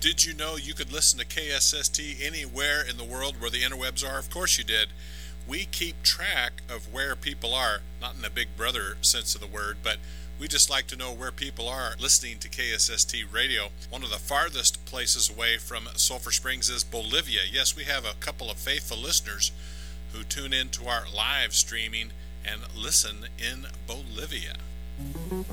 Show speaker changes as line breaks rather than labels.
Did you know you could listen to KSST anywhere in the world where the interwebs are? Of course you did. We keep track of where people are, not in a big brother sense of the word, but we just like to know where people are listening to KSST radio. One of the farthest places away from Sulphur Springs is Bolivia. Yes, we have a couple of faithful listeners who tune in to our live streaming and listen in Bolivia.